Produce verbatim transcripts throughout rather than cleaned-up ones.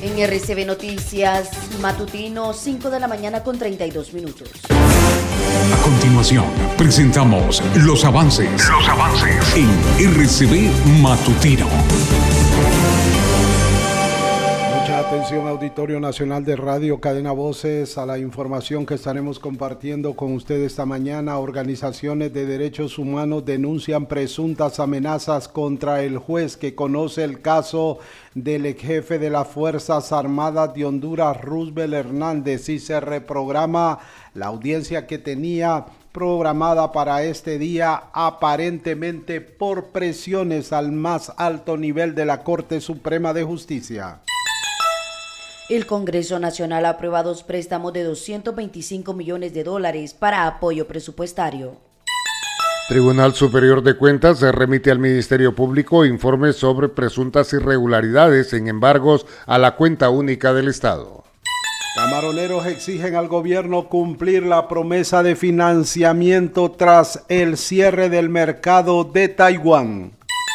En R C B Noticias Matutino, cinco de la mañana con treinta y dos minutos. A continuación, presentamos los avances. Los avances en R C B Matutino. Mucha atención, Auditorio Nacional de Radio Cadena Voces, a la información que estaremos compartiendo con ustedes esta mañana. Organizaciones de derechos humanos denuncian presuntas amenazas contra el juez que conoce el caso del ex jefe de las Fuerzas Armadas de Honduras, Roosevelt Hernández, y se reprograma la audiencia que tenía programada para este día, aparentemente por presiones al más alto nivel de la Corte Suprema de Justicia. El Congreso Nacional aprueba dos préstamos de doscientos veinticinco millones de dólares para apoyo presupuestario. Tribunal Superior de Cuentas se remite al Ministerio Público informes sobre presuntas irregularidades en embargos a la cuenta única del Estado. Camaroneros exigen al gobierno cumplir la promesa de financiamiento tras el cierre del mercado de Taiwán.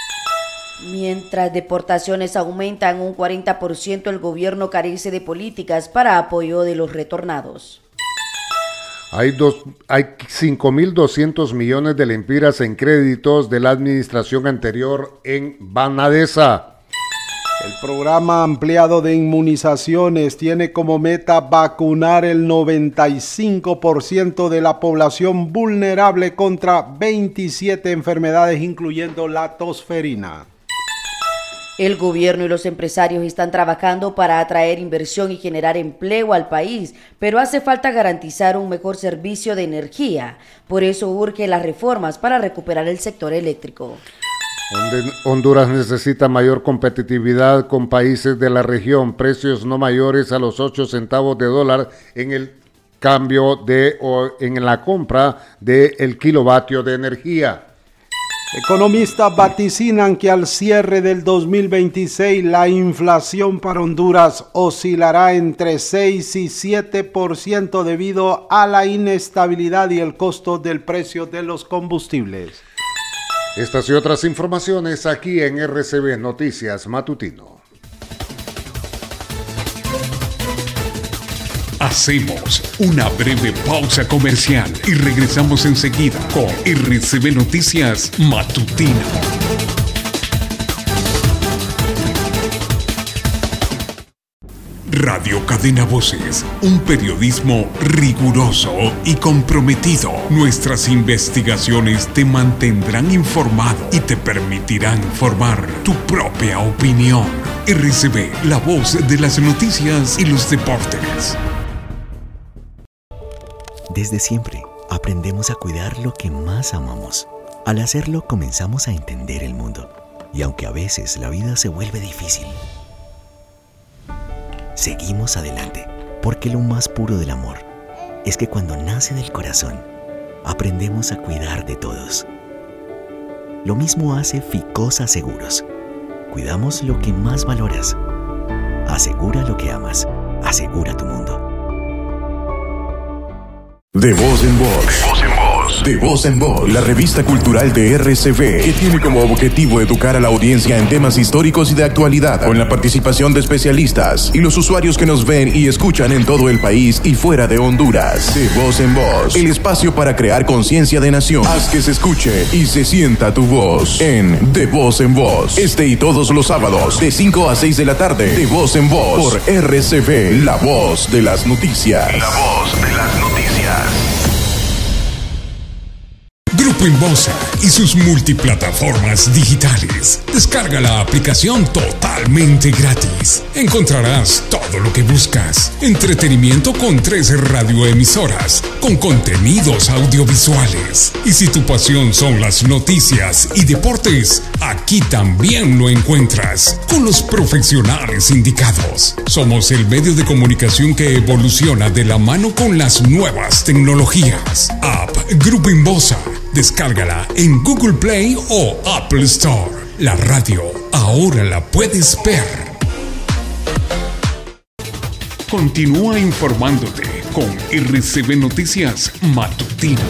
Mientras deportaciones aumentan un cuarenta por ciento, el gobierno carece de políticas para apoyo de los retornados. Hay, dos, hay cinco mil doscientos millones de lempiras en créditos de la administración anterior en Banadesa. El programa ampliado de inmunizaciones tiene como meta vacunar el noventa y cinco por ciento de la población vulnerable contra veintisiete enfermedades, incluyendo la tosferina. El gobierno y los empresarios están trabajando para atraer inversión y generar empleo al país, pero hace falta garantizar un mejor servicio de energía. Por eso urge las reformas para recuperar el sector eléctrico. Honduras necesita mayor competitividad con países de la región, precios no mayores a los ocho centavos de dólar en el cambio de o en la compra del kilovatio de energía. Economistas vaticinan que al cierre del dos mil veintiséis la inflación para Honduras oscilará entre seis y siete por ciento debido a la inestabilidad y el costo del precio de los combustibles. Estas y otras informaciones aquí en R C B Noticias Matutino. Hacemos una breve pausa comercial y regresamos enseguida con R C B Noticias Matutino. Radio Cadena Voces, un periodismo riguroso y comprometido. Nuestras investigaciones te mantendrán informado y te permitirán formar tu propia opinión. R C B, la voz de las noticias y los deportes. Desde siempre, aprendemos a cuidar lo que más amamos. Al hacerlo, comenzamos a entender el mundo. Y aunque a veces la vida se vuelve difícil, seguimos adelante, porque lo más puro del amor es que cuando nace del corazón, aprendemos a cuidar de todos. Lo mismo hace Ficosa Seguros. Cuidamos lo que más valoras. Asegura lo que amas. Asegura tu mundo. De voz en voz. De voz en voz. De voz en voz. La revista cultural de R C B, que tiene como objetivo educar a la audiencia en temas históricos y de actualidad, con la participación de especialistas y los usuarios que nos ven y escuchan en todo el país y fuera de Honduras. De voz en voz. El espacio para crear conciencia de nación. Haz que se escuche y se sienta tu voz en De voz en voz. Este y todos los sábados, de cinco a seis de la tarde. De voz en voz. Por R C B, la voz de las noticias. La voz de las noticias. Grupo Inbosa y sus multiplataformas digitales. Descarga la aplicación totalmente gratis. Encontrarás todo lo que buscas. Entretenimiento con tres radioemisoras, con contenidos audiovisuales. Y si tu pasión son las noticias y deportes, aquí también lo encuentras, con los profesionales indicados. Somos el medio de comunicación que evoluciona de la mano con las nuevas tecnologías. App Grupo Inbosa. Descárgala en Google Play o Apple Store. La radio ahora la puedes ver. Continúa informándote con R C B Noticias Matutino.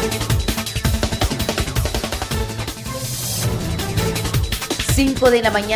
cinco de la mañana.